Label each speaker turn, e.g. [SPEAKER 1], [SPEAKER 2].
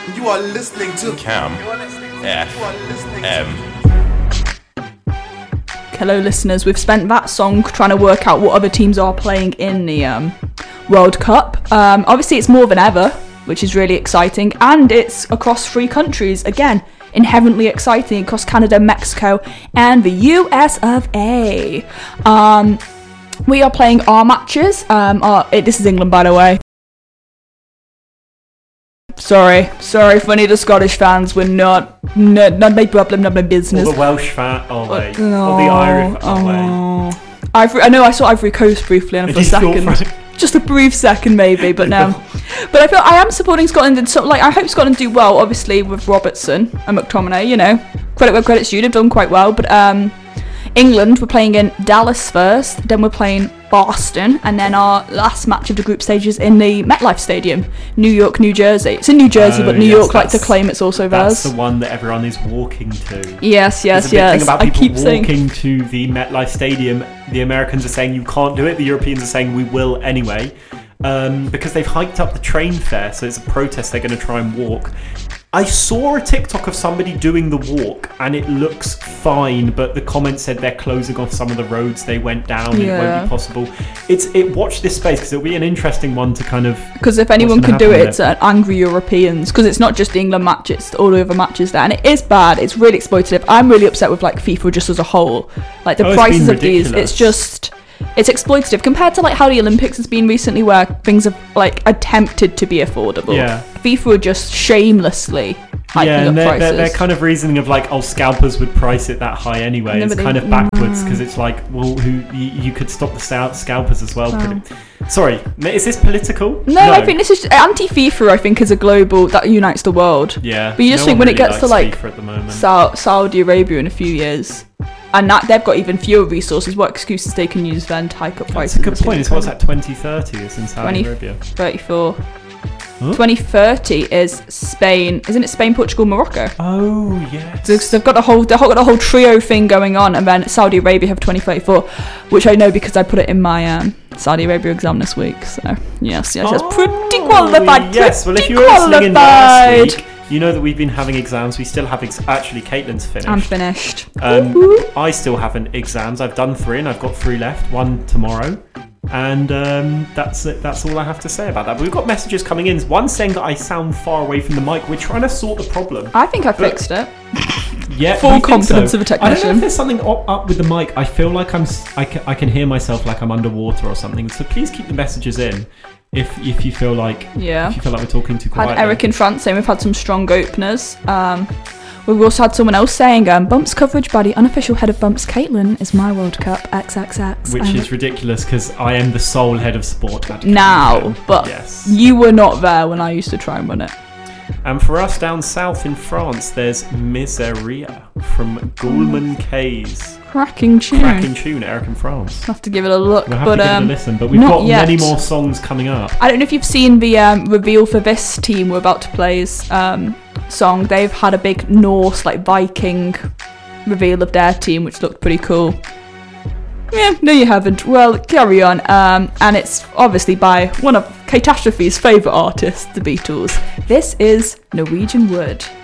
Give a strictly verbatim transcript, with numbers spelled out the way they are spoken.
[SPEAKER 1] You are listening to
[SPEAKER 2] Cam F M.
[SPEAKER 3] Hello listeners, we've spent that song trying to work out what other teams are playing in the um, World Cup. Um, obviously it's more than ever, which is really exciting, and it's across three countries, again, inherently exciting, across Canada, Mexico, and the U S of A. Um, we are playing our matches. Um, our, it, this is England, by the way. Sorry, sorry for any of the Scottish fans. We're not, no, not my problem, not my business.
[SPEAKER 4] Or the Welsh fan, oh wait,
[SPEAKER 3] No,
[SPEAKER 4] or the Irish, oh, wait.
[SPEAKER 3] oh. Ivory, I know I saw Ivory Coast briefly and for a second, just a brief second maybe, but no. But I feel I am supporting Scotland, and so like I hope Scotland do well. Obviously with Robertson and McTominay, you know, credit where credit's due, they've done quite well. But um, England, we're playing in Dallas first, then we're playing Boston, and then our last match of the group stage is in the MetLife Stadium, New York, New Jersey. It's in New Jersey,
[SPEAKER 4] Oh,
[SPEAKER 3] but New
[SPEAKER 4] yes,
[SPEAKER 3] York like to
[SPEAKER 4] that's-
[SPEAKER 3] claim it's also
[SPEAKER 4] That's
[SPEAKER 3] theirs.
[SPEAKER 4] the one that everyone is walking to.
[SPEAKER 3] Yes, yes,
[SPEAKER 4] There's a big
[SPEAKER 3] yes.
[SPEAKER 4] thing about
[SPEAKER 3] I
[SPEAKER 4] people
[SPEAKER 3] keep saying.
[SPEAKER 4] walking to the MetLife Stadium. The Americans are saying you can't do it. The Europeans are saying we will anyway, um, because they've hiked up the train fare. So it's a protest. They're going to try and walk. I saw a TikTok of somebody doing the walk, and it looks fine. But the comments said they're closing off some of the roads they went down. And it
[SPEAKER 3] Yeah.
[SPEAKER 4] won't be possible. It's it. Watch this space because it'll be an interesting one to kind of.
[SPEAKER 3] Because if anyone
[SPEAKER 4] what's
[SPEAKER 3] could
[SPEAKER 4] gonna
[SPEAKER 3] do
[SPEAKER 4] happen
[SPEAKER 3] it, it's uh, angry Europeans. Because it's not just the England match, it's all the other matches there. And it is bad. It's really exploitative. I'm really upset with like FIFA just as a whole. Like the
[SPEAKER 4] Oh, it's
[SPEAKER 3] prices
[SPEAKER 4] been
[SPEAKER 3] of these,
[SPEAKER 4] ridiculous.
[SPEAKER 3] it's just... It's exploitative compared to like how the Olympics has been recently, where things have like attempted to be affordable.
[SPEAKER 4] Yeah.
[SPEAKER 3] FIFA are just shamelessly hiking
[SPEAKER 4] Yeah,
[SPEAKER 3] up
[SPEAKER 4] and their,
[SPEAKER 3] prices.
[SPEAKER 4] their, their kind of reasoning of like, oh, scalpers would price it that high anyway
[SPEAKER 3] No,
[SPEAKER 4] is
[SPEAKER 3] but they-
[SPEAKER 4] kind of backwards because it's like, well, who you, you could stop the scal- scalpers as well.
[SPEAKER 3] Oh.
[SPEAKER 4] Pretty. Sorry, is this political?
[SPEAKER 3] no, I think this is anti-FIFA. I think is a global that unites the world.
[SPEAKER 4] Yeah,
[SPEAKER 3] But you just
[SPEAKER 4] no
[SPEAKER 3] think
[SPEAKER 4] one
[SPEAKER 3] when it
[SPEAKER 4] really
[SPEAKER 3] gets to,
[SPEAKER 4] likes
[SPEAKER 3] like,
[SPEAKER 4] FIFA at the moment.
[SPEAKER 3] Sa- Saudi Arabia in a few years, and that they've got even fewer resources. What excuses they can use then to hike up prices?
[SPEAKER 4] That's a good point. It's what's that twenty thirty is in Saudi
[SPEAKER 3] twenty
[SPEAKER 4] Arabia.
[SPEAKER 3] thirty-four.
[SPEAKER 4] Huh?
[SPEAKER 3] twenty thirty is Spain, isn't it? Spain, Portugal, Morocco.
[SPEAKER 4] Oh yes.
[SPEAKER 3] So they've got a whole, they've got a whole trio thing going on, and then Saudi Arabia have twenty thirty-four, which I know because I put it in my um, Saudi Arabia exam this week. So yes, yes, yes,
[SPEAKER 4] Oh,
[SPEAKER 3] pretty qualified.
[SPEAKER 4] Yes, well, if
[SPEAKER 3] pretty
[SPEAKER 4] you were listening in last
[SPEAKER 3] qualified.
[SPEAKER 4] week, you know that we've been having exams. We still have ex- actually. Caitlin's finished.
[SPEAKER 3] I'm finished.
[SPEAKER 4] Um,
[SPEAKER 3] Woo-hoo.
[SPEAKER 4] I still haven't exams. I've done three, and I've got three left. One tomorrow, and um, that's it. That's all I have to say about that. But we've got messages coming in. One saying that I sound far away from the mic. We're trying to sort the problem.
[SPEAKER 3] I think I
[SPEAKER 4] But-
[SPEAKER 3] fixed it.
[SPEAKER 4] Yeah,
[SPEAKER 3] Full
[SPEAKER 4] we think
[SPEAKER 3] confidence
[SPEAKER 4] so.
[SPEAKER 3] of a
[SPEAKER 4] I don't know
[SPEAKER 3] technician.
[SPEAKER 4] if there's something up, up with the mic. I feel like I'm. s- I can, I can hear myself like I'm underwater or something. So please keep the messages in if if you feel like
[SPEAKER 3] Yeah.
[SPEAKER 4] if you feel like we're talking too
[SPEAKER 3] Had
[SPEAKER 4] quietly.
[SPEAKER 3] Eric in France saying we've had some strong openers. Um, we've also had someone else saying um, Bumps coverage by the unofficial head of Bumps, Caitlin, is my World Cup X X X.
[SPEAKER 4] Which
[SPEAKER 3] Um,
[SPEAKER 4] is ridiculous because I am the sole head of sport at
[SPEAKER 3] now,
[SPEAKER 4] Caitlin.
[SPEAKER 3] but
[SPEAKER 4] yes.
[SPEAKER 3] you were not there when I used to try and run it.
[SPEAKER 4] And for us down south in France, there's Miseria from Goulman Kays.
[SPEAKER 3] Cracking tune.
[SPEAKER 4] Cracking tune, Eric in France.
[SPEAKER 3] Have to give it a look,
[SPEAKER 4] We'll have
[SPEAKER 3] but
[SPEAKER 4] to give
[SPEAKER 3] um,
[SPEAKER 4] it a listen. But we've
[SPEAKER 3] not
[SPEAKER 4] got
[SPEAKER 3] yet.
[SPEAKER 4] many more songs coming up.
[SPEAKER 3] I don't know if you've seen the um, reveal for this team we're about to play's um, song. They've had a big Norse, like Viking reveal of their team, which looked pretty cool. Yeah, no you haven't. Well, carry on. Um, and it's obviously by one of Catastrophe's favourite artists, the Beatles. This is Norwegian Wood.